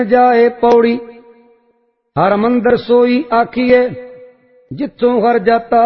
जाए पौड़ी। हर मंदिर सोई आखिए जिथों हर जाता।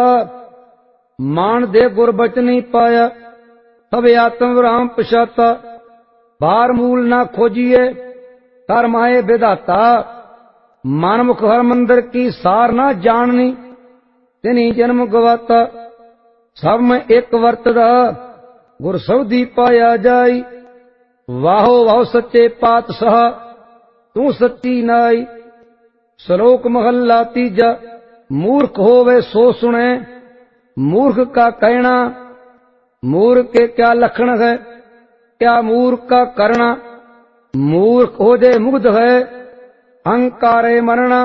मान दे गुर बचनी पाया तब आत्म राम पछाता। बार मूल ना खोजिए कर माए विधाता। मानमुख हर मंदिर की सार ना जाननी तिनी जन्म गवाता। सब में एक वर्तदा गुर सौदी पाया जाई। वाहो वाहो सच्चे पातशाह तू सच्ची नाई। श्लोक महला तीजा। मूर्ख होवे सो सुने मूर्ख का कहना। मूर्ख के क्या लक्षण है क्या मूर्ख का करना। मूर्ख हो जाए मुग्ध है अहंकारे मरना।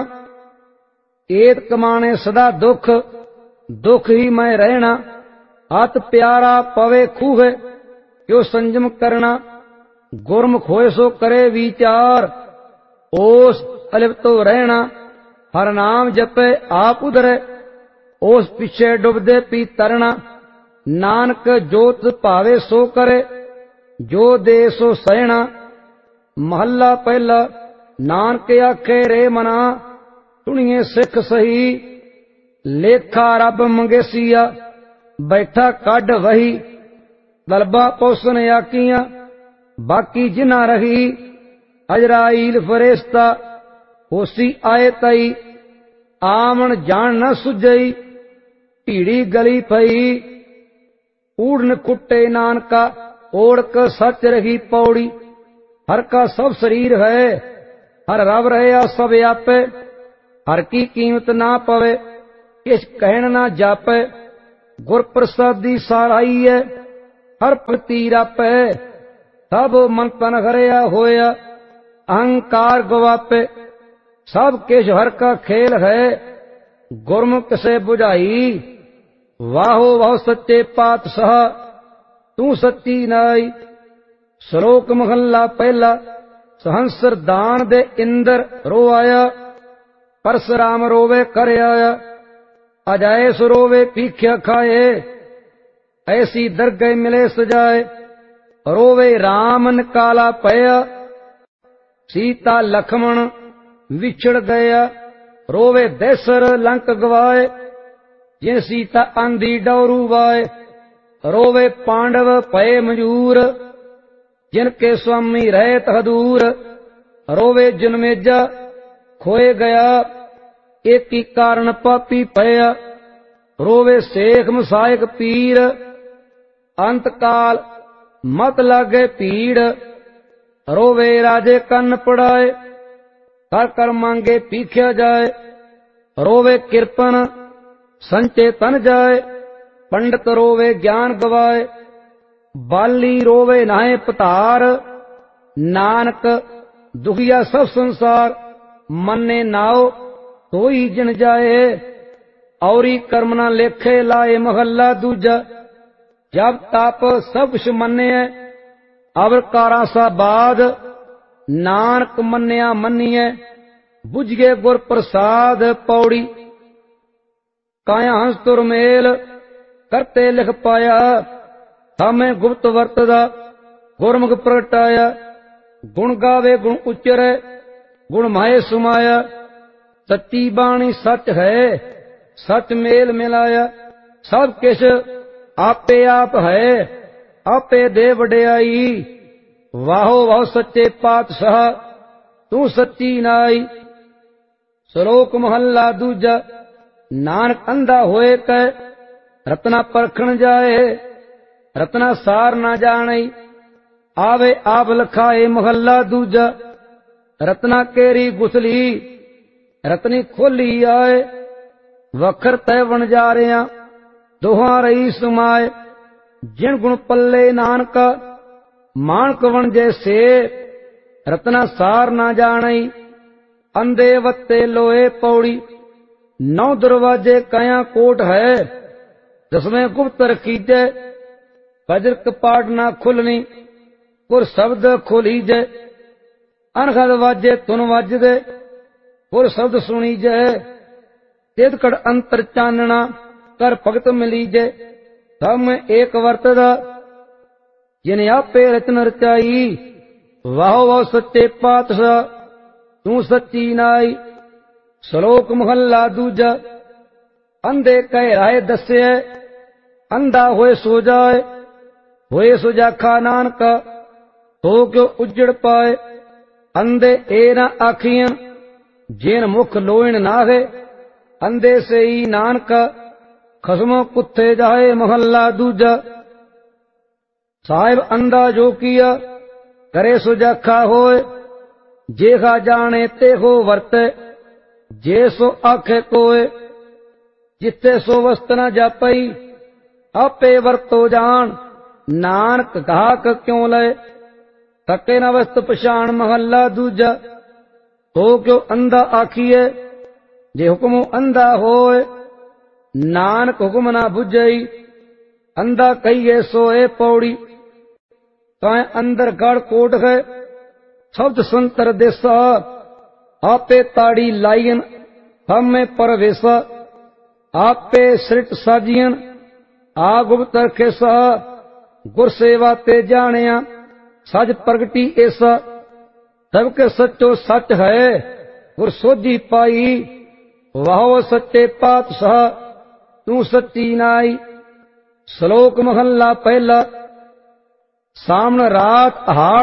एत कमाने सदा दुख दुख ही मैं रहना। अत प्यारा पवे खूह क्यों संयम करना। गुरमुख होए सो करे विचार ओस अलिप्त तो रहना। हर नाम जपे आप उधरे ओस पीछे डुबदे पी तरना। नानक जोत भावे सो करे जो दे सो सहना। महला पहला। नानक आखे रे मना सुनिए सिख सही। लेखा रब मंगेसिया बैठा काढ वही। दलबा पोसन आकियां बाकी जिना रही। अजराइल फरेस्ता होसी आए तई। आमन जान न सुझई भीड़ी गली पई। ऊड़न कुट्टे नानका ओढ़क सच रही पौड़ी। हर का सब शरीर है हर रब रहे सब आपे। हर की कीमत ना पवे किस कहन ना जापे। गुर प्रसादी साराई है हर प्रति रापे। सब मन तन हरया होया अहंकार गवापे। सब किश हर का खेल है गुरमुख से बुझाई। वाहो वाहो सच्चे पातशाह तू सच्ची नाई। श्लोक महला पहला। सहंसर दान दे इंदर रो आया। परशुराम रोवे कर आया। अजाए सुरोवे पीख्या खाए। ऐसी दरगह मिले सजाए। रोवे रामन काला पया। सीता लक्ष्मण विछड़ गया। रोवे देसर लंक गवाए। जिन सीता आंधी डौरू वाए। रोवे पांडव पए मजूर जिनके स्वामी रहे तहदूर। रोवे जन्मेजा खोए गया एक ही कारण पापी पया। रोवे शेख मसायक पीर अंत काल मत लागे पीड़। रोवे राजे कन्न पड़ाए कर कर मांगे पीख्या जाए। रोवे किरपन संचे तन जाए। पंडित रोवे ज्ञान गवाए। बाली रोवे नाहे पतार। नानक दुखिया सब संसार मन्ने नाओ तो ही जिन जाए। औरी कर्म न लेखे लाए महला दूजा। जब तप सब कुछ मन्ने अवर कारा सा बाद। नानक मन्निया मन्निए बुझ गए गुर प्रसाद पौड़ी। काया हंस तुर मेल करते लिख पाया। थामे गुप्त वर्तदा गुरमुख प्रगटाया। गुण गावे गुण उच्चरे गुण माए सुमाया। सच्ची बाणी सच है सच मेल मिलाया। सब किश आपे आप है आपे दे वड्याई। वाहो वाहो सच्चे पातशाह तू सच्ची नाई। श्लोक महला दूजा। नानक अंधा होए कै रत्ना परखण जाए। रत्ना सार ना जाने आवे आप लखाए। महला दूजा। रत्ना केरी गुसली रत्नी खोली आए। वखर तय बन जा रहा दोहा रही समाए। जिन गुण पल्ले नानका मानक बन जैसे। रत्ना सार ना जाने अंधे वत्ते लोए पौड़ी। 9 दरवाजे कया कोट है। 10वें गुप्त रखीजे। वज्र कपाट ना खुलनी पुर शब्द खोलीजे। अनखद वाजे तुन वाजदे पुर शब्द सुनीजे। तिदकड़ अंतर चानना कर भगत मिलीजे। सब में एक वर्तदा जिन आपे रचन रचाई। वाहो वाहो सच्चे पातशाह ਤੂੰ ਸੱਚੀ ਨਾਈ। ਸ਼ਲੋਕ ਮਹੱਲਾ ਦੂਜਾ। ਅੰਧੇ ਕਹਿ ਰਾਏ ਦੱਸਿਐ, ਅੰਧਾ ਹੋਏ ਸੋ ਜਾਏ। ਹੋਏ ਸੁਜਾਖਾ ਨਾਨਕ, ਹੋ ਕਿਉ ਉਜੜ ਪਾਏ। ਅੰਧੇ ਏ ਨਾ ਆਖੀਆਂ, ਜਿਨ ਮੁਖ ਲੋਇਣ ਨਾਹੇ। ਅੰਧੇ ਸਈ ਨਾਨਕ, ਖਸਮੋ ਕੁੱਥੇ ਜਾਏ। ਮਹੱਲਾ ਦੂਜਾ। ਸਾਹਿਬ ਅੰਧਾ ਜੋ ਕੀਆ, ਕਰੇ ਸੁਜਾਖਾ ਹੋਏ। ਜੇਹਾ ਜਾਣੇ ਤੇਹੋ ਵਰਤੈ, ਜੇ ਸੋ ਆਖੇ ਕੋਏ। ਜਿੱਥੇ ਸੋ ਵਸਤ ਨ ਜਾਪਈ, ਆਪੇ ਵਰਤੋ ਜਾਣ। ਨਾਨਕ ਗਾਹਕ ਕਿਉ ਲਏ, ਥਕੇ ਨ ਵਸਤ ਪਛਾਣ। ਮਹੱਲਾ ਦੂਜਾ। ਹੋ ਕਿਉ ਅੰਧਾ ਆਖੀਐ, ਜੇ ਹੁਕਮੋ ਅੰਧਾ ਹੋਏ। ਨਾਨਕ ਹੁਕਮ ਨਾ ਬੁਝਈ, ਅੰਧਾ ਕਹੀਏ ਸੋਏ ਪੌੜੀ। ਤਾਂ ਅੰਦਰ ਗੜ ਕੋਟ ਹੈ, ਸ਼ਬਦ ਸੰਤਰ ਦੇਸਾ। ਆਪੇ ਤਾੜੀ ਲਾਈਨ, ਹਮੇ ਪਰਵੇਸਾ। ਆਪੇ ਸ੍ਰਿਟ ਸਾਜੀਆਂ, ਆ ਗੁਪਤਰ ਖੇਸਾ। ਗੁਰ ਸੇਵਾ ਤੇ ਜਾਣਿਆ, ਸਜ ਪ੍ਰਗਟੀ ਐਸਾ। ਸਭ ਕੇ ਸੱਚੋ ਸੱਚ ਹੈ, ਗੁਰ ਸੋਝੀ ਪਾਈ। ਵਾਹੋ ਸੱਚੇ ਪਾਤਸ਼ਾਹ, ਤੂੰ ਸੱਚੀ ਨਾਈ। ਸ਼ਲੋਕ ਮਹੱਲਾ ਪਹਿਲਾ। ਸਾਮਨ ਰਾਤ ਹਾੜ